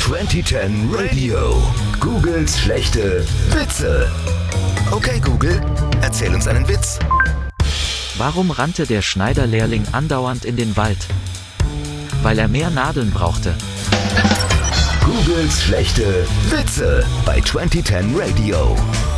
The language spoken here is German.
2010 Radio. Googles schlechte Witze. Okay, Google, erzähl uns einen Witz. Warum rannte der Schneiderlehrling andauernd in den Wald? Weil er mehr Nadeln brauchte. Googles schlechte Witze bei 2010 Radio.